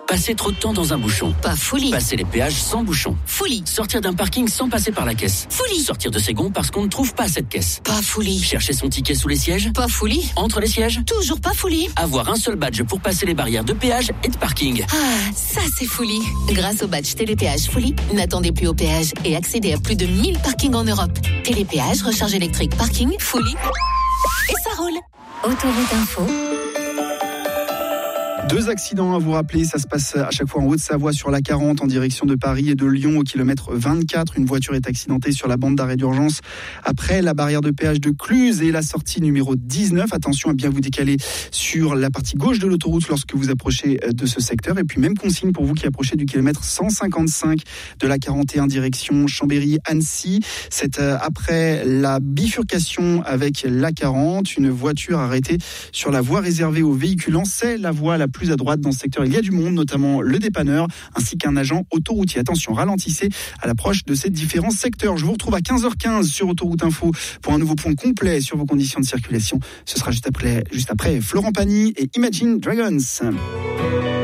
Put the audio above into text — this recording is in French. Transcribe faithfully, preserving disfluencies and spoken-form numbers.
Passer trop de temps dans un bouchon. Pas folie. Passer les péages sans bouchon. Folie. Sortir d'un parking sans passer par la caisse. Folie. Sortir de ses gonds parce qu'on ne trouve pas cette caisse. Pas folie. Chercher son ticket sous les sièges. Pas folie. Entre les sièges. Toujours pas folie. Avoir un seul badge pour passer les barrières de péage et de parking. Ah, ça c'est folie. Grâce au badge Télépéage Folie, n'attendez plus au péage et accédez à plus de mille parkings en Europe. Télépéage, recharge électrique, parking, Folie. Et ça roule. Autoroute Info. Deux accidents à vous rappeler, ça se passe à chaque fois en Haute-Savoie sur la quarante en direction de Paris et de Lyon au kilomètre vingt-quatre. Une voiture est accidentée sur la bande d'arrêt d'urgence après la barrière de péage de Cluse et la sortie numéro dix-neuf. Attention à bien vous décaler sur la partie gauche de l'autoroute lorsque vous approchez de ce secteur. Et puis même consigne pour vous qui approchez du kilomètre cent cinquante-cinq de la quarante et un direction Chambéry-Annecy. C'est après la bifurcation avec la quarante, une voiture arrêtée sur la voie réservée aux véhiculants. C'est la voie la plus à droite dans ce secteur. Il y a du monde, notamment le dépanneur, ainsi qu'un agent autoroutier. Attention, ralentissez à l'approche de ces différents secteurs. Je vous retrouve à quinze heures quinze sur Autoroute Info pour un nouveau point complet sur vos conditions de circulation. Ce sera juste après, juste après Florent Pagny et Imagine Dragons.